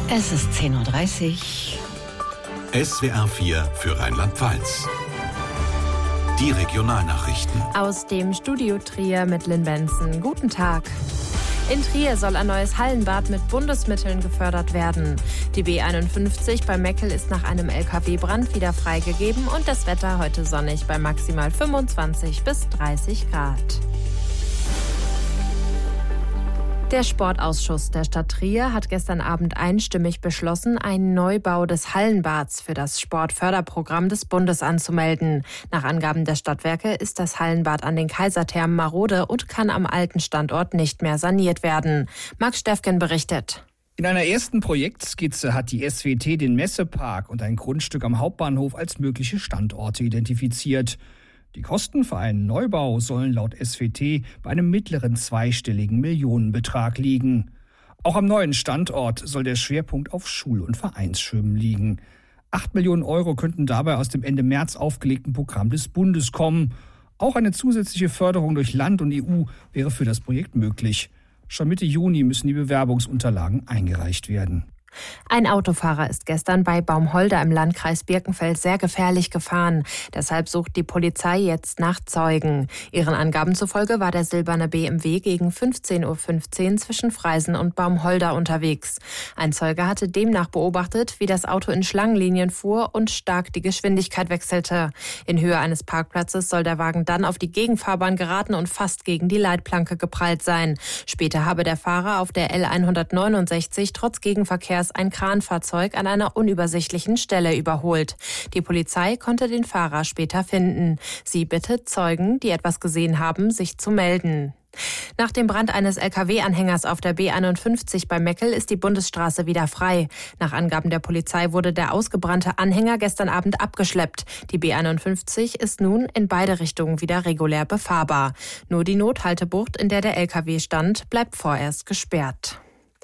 Es ist 10:30 Uhr. SWR 4 für Rheinland-Pfalz. Die Regionalnachrichten. Aus dem Studio Trier mit Lynn Benson. Guten Tag. In Trier soll ein neues Hallenbad mit Bundesmitteln gefördert werden. Die B51 bei Meckel ist nach einem LKW-Brand wieder freigegeben und das Wetter heute sonnig bei maximal 25 bis 30 Grad. Der Sportausschuss der Stadt Trier hat gestern Abend einstimmig beschlossen, einen Neubau des Hallenbads für das Sportförderprogramm des Bundes anzumelden. Nach Angaben der Stadtwerke ist das Hallenbad an den Kaiserthermen marode und kann am alten Standort nicht mehr saniert werden. Max Steffgen berichtet. In einer ersten Projektskizze hat die SWT den Messepark und ein Grundstück am Hauptbahnhof als mögliche Standorte identifiziert. Die Kosten für einen Neubau sollen laut SWT bei einem mittleren zweistelligen Millionenbetrag liegen. Auch am neuen Standort soll der Schwerpunkt auf Schul- und Vereinsschwimmen liegen. 8 Millionen Euro könnten dabei aus dem Ende März aufgelegten Programm des Bundes kommen. Auch eine zusätzliche Förderung durch Land und EU wäre für das Projekt möglich. Schon Mitte Juni müssen die Bewerbungsunterlagen eingereicht werden. Ein Autofahrer ist gestern bei Baumholder im Landkreis Birkenfeld sehr gefährlich gefahren. Deshalb sucht die Polizei jetzt nach Zeugen. Ihren Angaben zufolge war der silberne BMW gegen 15:15 Uhr zwischen Freisen und Baumholder unterwegs. Ein Zeuge hatte demnach beobachtet, wie das Auto in Schlangenlinien fuhr und stark die Geschwindigkeit wechselte. In Höhe eines Parkplatzes soll der Wagen dann auf die Gegenfahrbahn geraten und fast gegen die Leitplanke geprallt sein. Später habe der Fahrer auf der L169 trotz Gegenverkehrs ein Kranfahrzeug an einer unübersichtlichen Stelle überholt. Die Polizei konnte den Fahrer später finden. Sie bittet Zeugen, die etwas gesehen haben, sich zu melden. Nach dem Brand eines LKW-Anhängers auf der B51 bei Meckel ist die Bundesstraße wieder frei. Nach Angaben der Polizei wurde der ausgebrannte Anhänger gestern Abend abgeschleppt. Die B51 ist nun in beide Richtungen wieder regulär befahrbar. Nur die Nothaltebucht, in der der LKW stand, bleibt vorerst gesperrt.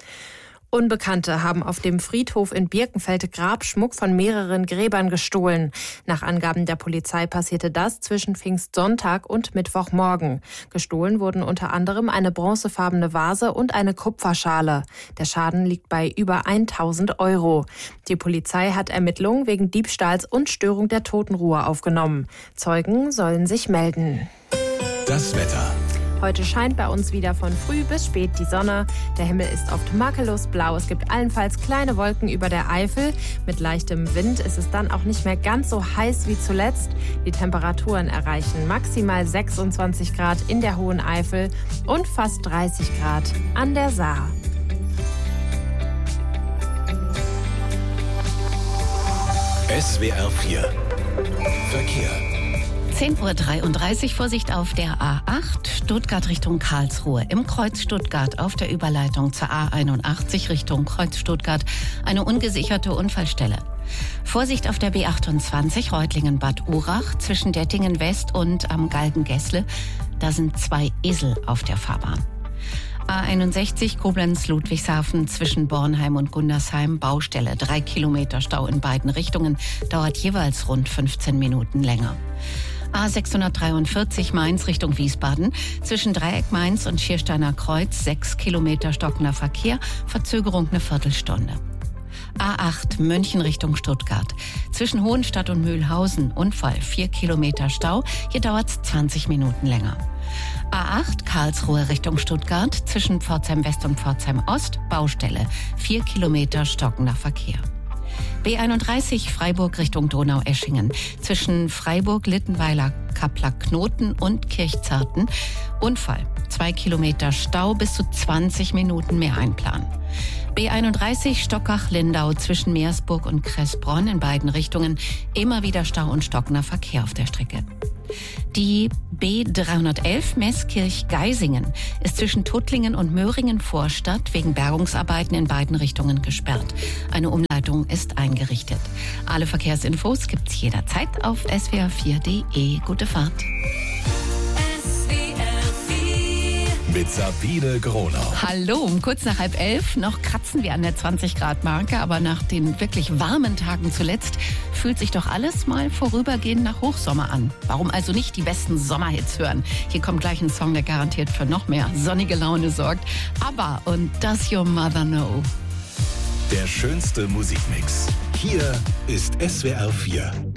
Unbekannte haben auf dem Friedhof in Birkenfeld Grabschmuck von mehreren Gräbern gestohlen. Nach Angaben der Polizei passierte das zwischen Pfingstsonntag und Mittwochmorgen. Gestohlen wurden unter anderem eine bronzefarbene Vase und eine Kupferschale. Der Schaden liegt bei über 1.000 Euro. Die Polizei hat Ermittlungen wegen Diebstahls und Störung der Totenruhe aufgenommen. Zeugen sollen sich melden. Das Wetter. Heute scheint bei uns wieder von früh bis spät die Sonne. Der Himmel ist oft makellos blau. Es gibt allenfalls kleine Wolken über der Eifel. Mit leichtem Wind ist es dann auch nicht mehr ganz so heiß wie zuletzt. Die Temperaturen erreichen maximal 26 Grad in der Hohen Eifel und fast 30 Grad an der Saar. SWR 4 Verkehr. 10:33 Uhr, Vorsicht auf der A8, Stuttgart Richtung Karlsruhe. Im Kreuz Stuttgart auf der Überleitung zur A81 Richtung Kreuz Stuttgart eine ungesicherte Unfallstelle. Vorsicht auf der B28 Reutlingen-Bad Urach zwischen Dettingen West und am Galgen-Gessle. Da sind 2 Esel auf der Fahrbahn. A61 Koblenz-Ludwigshafen zwischen Bornheim und Gundersheim, Baustelle. 3 Kilometer Stau in beiden Richtungen, dauert jeweils rund 15 Minuten länger. A643 Mainz Richtung Wiesbaden, zwischen Dreieck Mainz und Schiersteiner Kreuz, 6 Kilometer stockender Verkehr, Verzögerung eine Viertelstunde. A8 München Richtung Stuttgart, zwischen Hohenstadt und Mühlhausen, Unfall, 4 Kilometer Stau, hier dauert es 20 Minuten länger. A8 Karlsruhe Richtung Stuttgart, zwischen Pforzheim West und Pforzheim Ost, Baustelle, 4 Kilometer stockender Verkehr. B31 Freiburg Richtung Donaueschingen, zwischen Freiburg, Littenweiler, Kappler-Knoten und Kirchzarten, Unfall, 2 Kilometer Stau, bis zu 20 Minuten mehr einplanen. B31 Stockach-Lindau zwischen Meersburg und Kressbronn in beiden Richtungen, immer wieder Stau und stockender Verkehr auf der Strecke. Die B311 Meßkirch-Geisingen ist zwischen Tuttlingen und Möhringen-Vorstadt wegen Bergungsarbeiten in beiden Richtungen gesperrt. Eine Umleitung ist eingerichtet. Alle Verkehrsinfos gibt's jederzeit auf swr4.de. Gute Fahrt. Mit Sabine Gronau. Hallo, um kurz nach 10:30 noch kratzen wir an der 20-Grad-Marke, aber nach den wirklich warmen Tagen zuletzt fühlt sich doch alles mal vorübergehend nach Hochsommer an. Warum also nicht die besten Sommerhits hören? Hier kommt gleich ein Song, der garantiert für noch mehr sonnige Laune sorgt. ABBA und Does Your Mother Know? Der schönste Musikmix. Hier ist SWR 4.